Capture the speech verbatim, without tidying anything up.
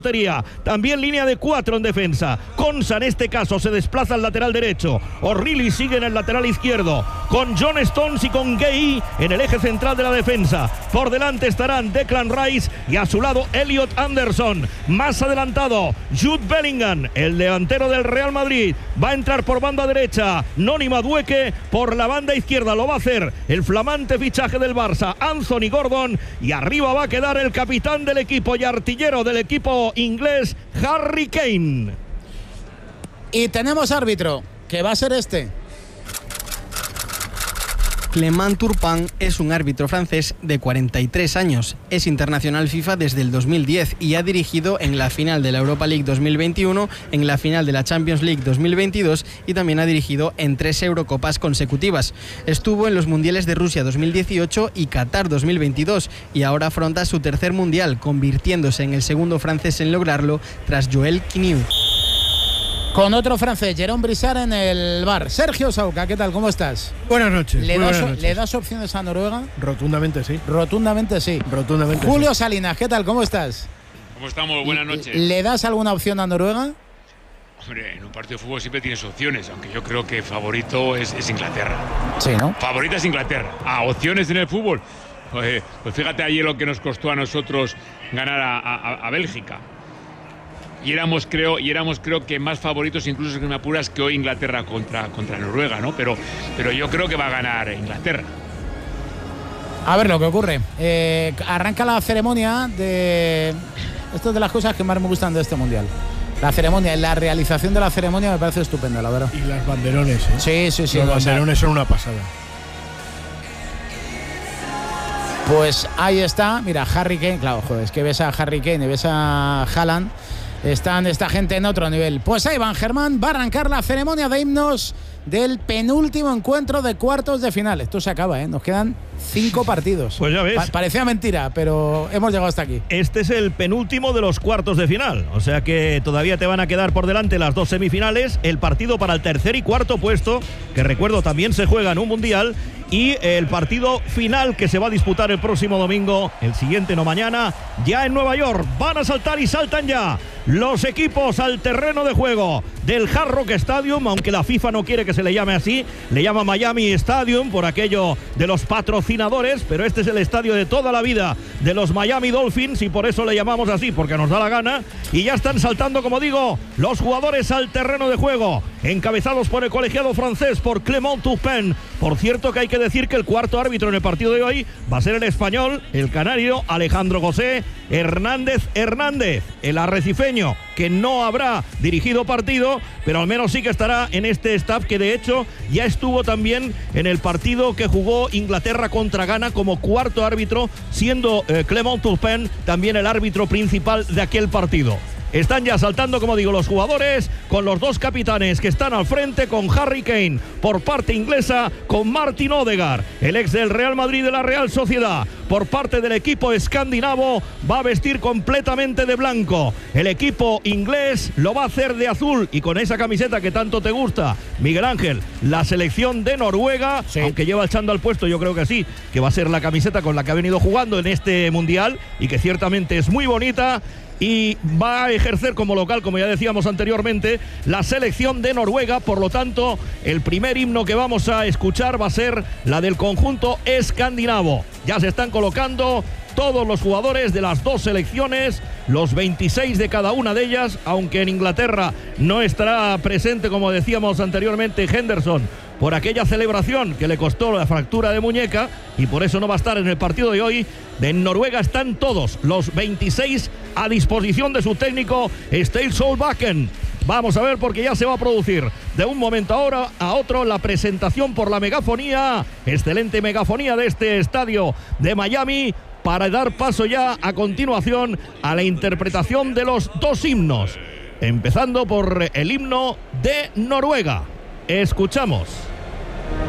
También línea de cuatro en defensa. Consa en este caso se desplaza al lateral derecho. O'Reilly sigue en el lateral izquierdo, con John Stones y con Gay en el eje central de la defensa. Por delante estarán Declan Rice y a su lado Elliot Anderson. Más adelantado Jude Bellingham, el delantero del Real Madrid. Va a entrar por banda derecha Noni Madueke, por la banda izquierda lo va a hacer el flamante fichaje del Barça, Anthony Gordon, y arriba va a quedar el capitán del equipo y artillero del equipo inglés, Harry Kane. Y tenemos árbitro, que va a ser este. Clément Turpin es un árbitro francés de cuarenta y tres años. Es internacional FIFA desde el dos mil diez y ha dirigido en la final de la Europa League dos mil veintiuno, en la final de la Champions League dos mil veintidós y también ha dirigido en tres Eurocopas consecutivas. Estuvo en los Mundiales de Rusia dos mil dieciocho y Qatar dos mil veintidós y ahora afronta su tercer Mundial, convirtiéndose en el segundo francés en lograrlo tras Joel Quiniu. Con otro francés, Jérôme Brissard en el bar. Sergio Sauca, ¿qué tal? ¿Cómo estás? Buenas noches. ¿Le, muy das, buenas noches. ¿Le das opciones a Noruega? Rotundamente sí. Rotundamente sí. Rotundamente Julio sí. Salinas, ¿qué tal? ¿Cómo estás? ¿Cómo estamos? Buenas noches. ¿Le das alguna opción a Noruega? Hombre, en un partido de fútbol siempre tienes opciones, aunque yo creo que favorito es, es Inglaterra. Sí, ¿no? Favorita es Inglaterra. Ah, opciones en el fútbol. Pues, pues fíjate ayer lo que nos costó a nosotros ganar a, a, a Bélgica. Y éramos, creo, y éramos creo que más favoritos, incluso que me apuras, que hoy Inglaterra contra, contra Noruega, ¿no? Pero, pero yo creo que va a ganar Inglaterra. A ver lo que ocurre. Eh, arranca la ceremonia de... Esto es de las cosas que más me gustan de este Mundial. La ceremonia, la realización de la ceremonia me parece estupenda, la verdad. Y las banderones, ¿eh? Sí, sí, sí. Los o sea, banderones son una pasada. Pues ahí está. Mira, Harry Kane, claro, joder, es que ves a Harry Kane y ves a Haaland. Están esta gente en otro nivel. Pues ahí van, Germán, va a arrancar la ceremonia de himnos del penúltimo encuentro de cuartos de final. Esto se acaba, ¿eh? Nos quedan cinco partidos. Pues ya ves. Pa- parecía mentira, pero hemos llegado hasta aquí. Este es el penúltimo de los cuartos de final, o sea que todavía te van a quedar por delante las dos semifinales, el partido para el tercer y cuarto puesto, que recuerdo también se juega en un mundial, y el partido final que se va a disputar el próximo domingo, el siguiente no mañana, ya en Nueva York. Van a saltar y saltan ya los equipos al terreno de juego del Hard Rock Stadium, aunque la FIFA no quiere que se le llame así, le llama Miami Stadium por aquello de los patrocinadores, pero este es el estadio de toda la vida de los Miami Dolphins y por eso le llamamos así, porque nos da la gana. Y ya están saltando, como digo, los jugadores al terreno de juego, encabezados por el colegiado francés, por Clément Turpin. Por cierto, que hay que decir que el cuarto árbitro en el partido de hoy va a ser el español, el canario Alejandro José Hernández Hernández, el arrecifeño, que no habrá dirigido partido, pero al menos sí que estará en este staff, que de hecho ya estuvo también en el partido que jugó Inglaterra contra Ghana como cuarto árbitro, siendo eh, Clément Turpin también el árbitro principal de aquel partido. Están ya saltando, como digo, los jugadores, con los dos capitanes que están al frente, con Harry Kane por parte inglesa, con Martin Odegaard, el ex del Real Madrid y de la Real Sociedad. Por parte del equipo escandinavo va a vestir completamente de blanco. El equipo inglés lo va a hacer de azul y con esa camiseta que tanto te gusta, Miguel Ángel, la selección de Noruega, sí. Aunque lleva el chándal puesto, yo creo que sí, que va a ser la camiseta con la que ha venido jugando en este Mundial y que ciertamente es muy bonita. Y va a ejercer como local, como ya decíamos anteriormente, la selección de Noruega. Por lo tanto, el primer himno que vamos a escuchar va a ser la del conjunto escandinavo. Ya se están colocando todos los jugadores de las dos selecciones, los veintiséis de cada una de ellas, aunque en Inglaterra no estará presente, como decíamos anteriormente, Henderson, por aquella celebración que le costó la fractura de muñeca, y por eso no va a estar en el partido de hoy. De Noruega están todos los veintiséis a disposición de su técnico Ståle Solbakken. Vamos a ver, porque ya se va a producir de un momento ahora a otro la presentación por la megafonía, excelente megafonía de este estadio de Miami, para dar paso ya a continuación a la interpretación de los dos himnos, empezando por el himno de Noruega. Escuchamos.